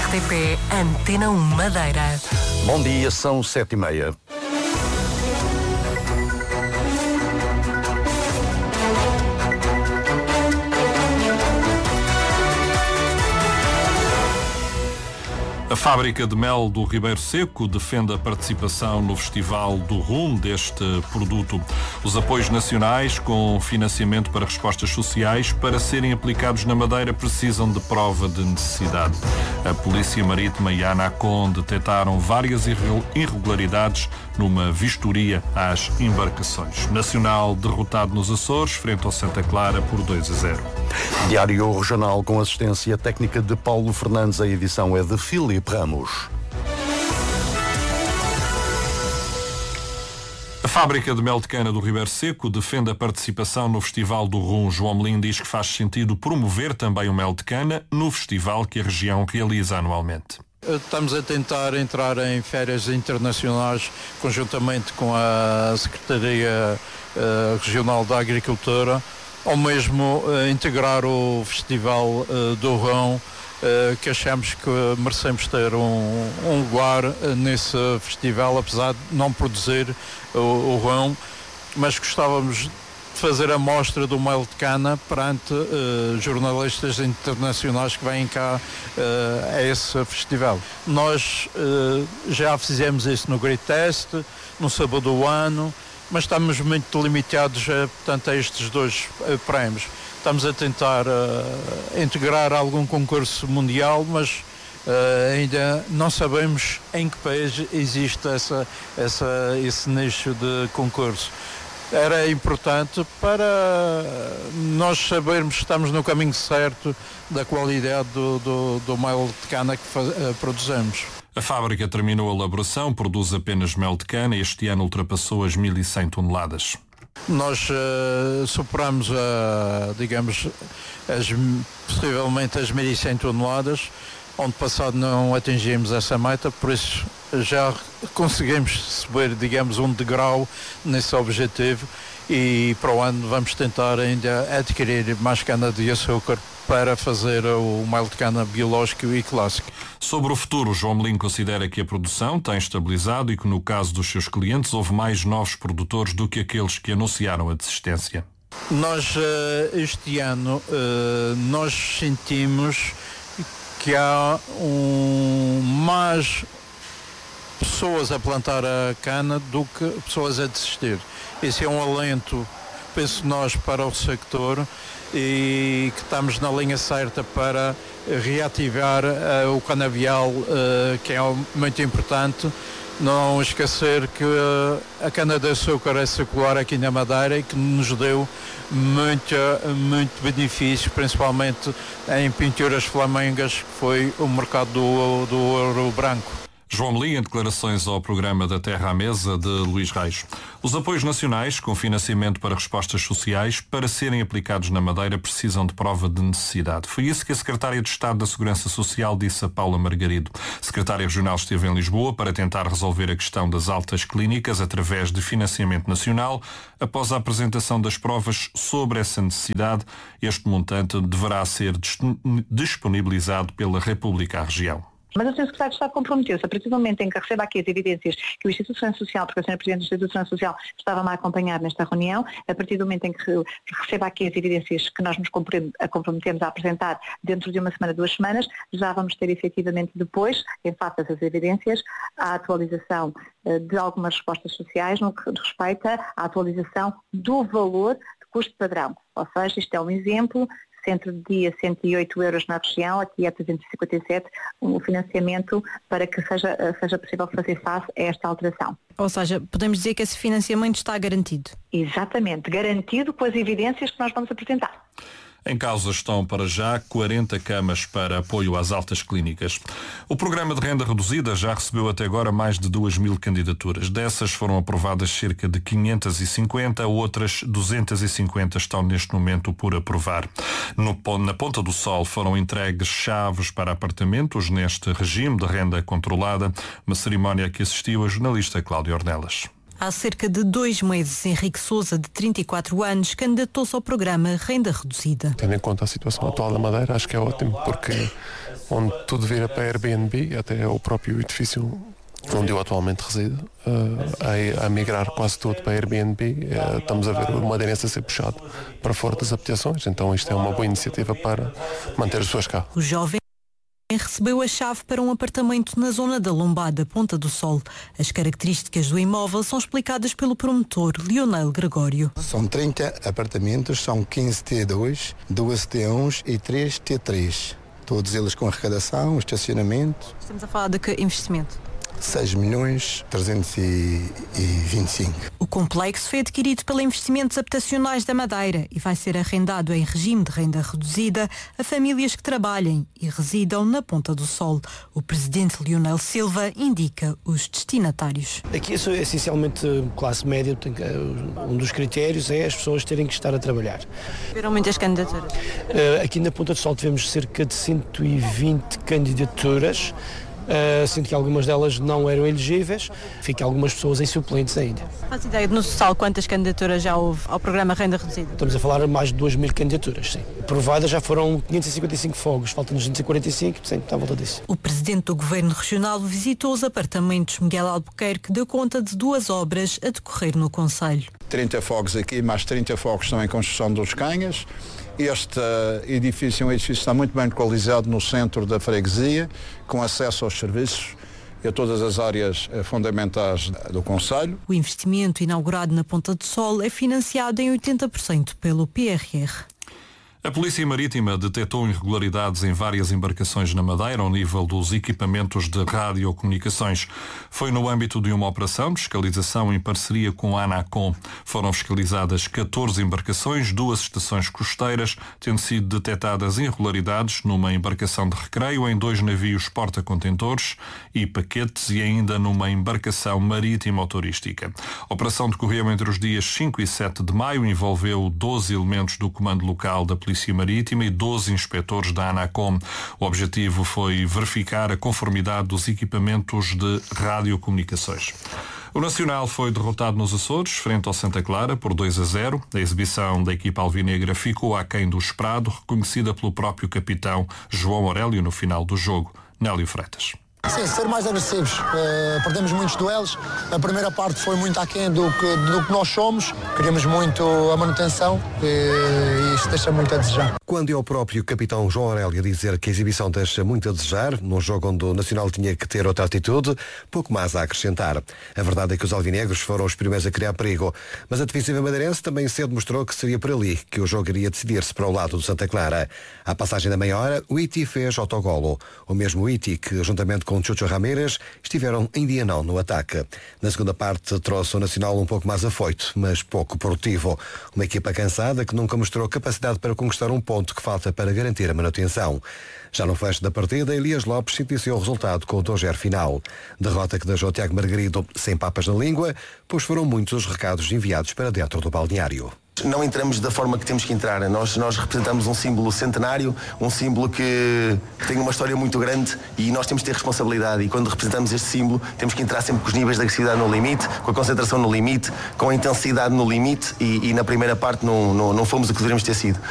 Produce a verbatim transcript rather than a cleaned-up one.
T P Antena um Madeira. Bom dia, são sete e meia. A fábrica de mel do Ribeiro Seco defende a participação no Festival do Rum deste produto. Os apoios nacionais com financiamento para respostas sociais para serem aplicados na Madeira precisam de prova de necessidade. A Polícia Marítima e a ANACOM detectaram várias irregularidades numa vistoria às embarcações. Nacional derrotado nos Açores frente ao Santa Clara por dois a zero. Diário Regional com assistência técnica de Paulo Fernandes. A edição é de Filipe Ramos. A fábrica de mel de cana do Ribeiro Seco defende a participação no Festival do Rum. João Melim diz que faz sentido promover também o mel de cana no festival que a região realiza anualmente. Estamos a tentar entrar em férias internacionais conjuntamente com a Secretaria uh, Regional da Agricultura, ou mesmo uh, integrar o Festival uh, do Rum, uh, que achamos que merecemos ter um, um lugar uh, nesse festival, apesar de não produzir o, o rum, mas gostávamos de fazer a mostra do mel de cana perante uh, jornalistas internacionais que vêm cá uh, a esse festival. Nós uh, já fizemos isso no Great Test, no sábado do ano, mas estamos muito limitados a, portanto, a estes dois uh, prémios. Estamos a tentar uh, integrar algum concurso mundial, mas uh, ainda não sabemos em que país existe essa, essa, esse nicho de concurso. Era importante para nós sabermos que estamos no caminho certo da qualidade do, do, do mel de cana que faz, uh, produzimos. A fábrica terminou a elaboração, produz apenas mel de cana e este ano ultrapassou as mil e cem toneladas. Nós uh, superamos, uh, digamos, as, possivelmente as mil e cem toneladas. Ano passado não atingimos essa meta, por isso já conseguimos subir, digamos, um degrau nesse objetivo e para o ano vamos tentar ainda adquirir mais cana de açúcar para fazer o mel de cana biológico e clássico. Sobre o futuro, João Melim considera que a produção tem estabilizado e que no caso dos seus clientes houve mais novos produtores do que aqueles que anunciaram a desistência. Nós, este ano, nós sentimos que há um, mais pessoas a plantar a cana do que pessoas a desistir. Esse é um alento, penso nós, para o sector e que estamos na linha certa para reativar uh, o canavial, uh, que é muito importante. Não esquecer que uh, a cana-de-açúcar é circular aqui na Madeira e que nos deu muito, muito benefício, principalmente em pinturas flamengas, que foi o mercado do, do ouro branco. João Melim, em declarações ao programa da Terra à Mesa de Luís Reis. Os apoios nacionais com financiamento para respostas sociais para serem aplicados na Madeira precisam de prova de necessidade. Foi isso que a Secretária de Estado da Segurança Social disse a Paula Margarido. A Secretária Regional esteve em Lisboa para tentar resolver a questão das altas clínicas através de financiamento nacional. Após a apresentação das provas sobre essa necessidade, este montante deverá ser disponibilizado pela República à região. Mas o senhor Secretário de Estado comprometeu-se, a partir do momento em que receba aqui as evidências que o Instituto de Segurança Social, porque a senhora Presidente do Instituto de Segurança Social estava-me a acompanhar nesta reunião, a partir do momento em que receba aqui as evidências que nós nos comprometemos a apresentar dentro de uma semana, duas semanas, já vamos ter efetivamente depois, em face dessas evidências, a atualização de algumas respostas sociais no que respeita à atualização do valor de custo padrão. Ou seja, isto é um exemplo. Centro de dia cento e oito euros na região, aqui é trezentos e cinquenta e sete, o financiamento para que seja, seja possível fazer face a esta alteração. Ou seja, podemos dizer que esse financiamento está garantido? Exatamente, garantido com as evidências que nós vamos apresentar. Em causa estão, para já, quarenta camas para apoio às altas clínicas. O programa de renda reduzida já recebeu até agora mais de duas mil candidaturas. Dessas foram aprovadas cerca de quinhentas e cinquenta, outras duzentas e cinquenta estão neste momento por aprovar. No, na Ponta do Sol foram entregues chaves para apartamentos neste regime de renda controlada, uma cerimónia que assistiu a jornalista Cláudia Ornelas. Há cerca de dois meses, Henrique Sousa, de trinta e quatro anos, candidatou-se ao programa Renda Reduzida. Tendo em conta a situação atual da Madeira, acho que é ótimo, porque onde tudo vira para Airbnb, até o próprio edifício onde eu atualmente resido, uh, a, a migrar quase tudo para Airbnb, uh, estamos a ver o madeirense a ser puxado para fora das habitações, então isto é uma boa iniciativa para manter as pessoas cá. O jovem recebeu a chave para um apartamento na zona da Lombada, Ponta do Sol. As características do imóvel são explicadas pelo promotor Leonel Gregório. São trinta apartamentos, são quinze T dois, doze T um e três T três. Todos eles com arrecadação, estacionamento. Estamos a falar de que investimento? seis milhões trezentos e vinte e cinco. O complexo foi adquirido pela Investimentos Habitacionais da Madeira e vai ser arrendado em regime de renda reduzida a famílias que trabalhem e residam na Ponta do Sol. O presidente Leonel Silva indica os destinatários. Aqui é essencialmente classe média, um dos critérios é as pessoas terem que estar a trabalhar. Tiveram muitas candidaturas? Aqui na Ponta do Sol tivemos cerca de cento e vinte candidaturas. Uh, sendo que algumas delas não eram elegíveis, fica algumas pessoas em suplentes ainda. Faz ideia de no total quantas candidaturas já houve ao programa Renda Reduzida? Estamos a falar de mais de duas mil candidaturas, sim. Aprovadas já foram quinhentos e cinquenta e cinco fogos, faltam-nos duzentos e quarenta e cinco, sim, está à volta disso. O presidente do Governo Regional visitou os apartamentos Miguel Albuquerque, deu conta de duas obras a decorrer no concelho. trinta fogos aqui, mais trinta fogos estão em construção dos Canhas. Este uh, edifício é um edifício que está muito bem localizado no centro da freguesia, com acesso aos serviços e a todas as áreas uh, fundamentais do concelho. O investimento inaugurado na Ponta do Sol é financiado em oitenta por cento pelo P R R. A Polícia Marítima detectou irregularidades em várias embarcações na Madeira ao nível dos equipamentos de radiocomunicações. Foi no âmbito de uma operação de fiscalização em parceria com a ANACOM. Foram fiscalizadas catorze embarcações, duas estações costeiras, tendo sido detectadas irregularidades numa embarcação de recreio, em dois navios porta-contentores e paquetes e ainda numa embarcação marítima ou turística. A operação decorreu entre os dias cinco e sete de maio, envolveu doze elementos do Comando Local da Polícia Polícia Marítima e doze inspectores da ANACOM. O objetivo foi verificar a conformidade dos equipamentos de radiocomunicações. O Nacional foi derrotado nos Açores, frente ao Santa Clara, por dois a zero. A exibição da equipa alvinegra ficou aquém do esperado, reconhecida pelo próprio capitão João Aurélio no final do jogo. Nélio Freitas. Sim, ser mais agressivos. Uh, perdemos muitos duelos. A primeira parte foi muito aquém do que, do que nós somos. Queríamos muito a manutenção e, e isto deixa muito a desejar. Quando é o próprio capitão João Aurélio dizer que a exibição deixa muito a desejar, num jogo onde o Nacional tinha que ter outra atitude, pouco mais a acrescentar. A verdade é que os alvinegros foram os primeiros a criar perigo, mas a defensiva madeirense também cedo mostrou que seria por ali que o jogo iria decidir-se para o lado do Santa Clara. À passagem da meia hora, o Iti fez autogolo. O mesmo Iti que, juntamente com Chucho Ramírez, estiveram em dia não no ataque. Na segunda parte trouxe o Nacional um pouco mais afoito, mas pouco produtivo. Uma equipa cansada que nunca mostrou capacidade para conquistar um ponto que falta para garantir a manutenção. Já no fecho da partida, Elias Lopes sentenciou o resultado com o dois a zero final. Derrota que deixou Tiago Margarido sem papas na língua, pois foram muitos os recados enviados para dentro do balneário. Não entramos da forma que temos que entrar. Nós, nós representamos um símbolo centenário, um símbolo que, que tem uma história muito grande e nós temos que ter responsabilidade. E quando representamos este símbolo, temos que entrar sempre com os níveis de agressividade no limite, com a concentração no limite, com a intensidade no limite e, e na primeira parte não, não, não fomos o que deveríamos ter sido.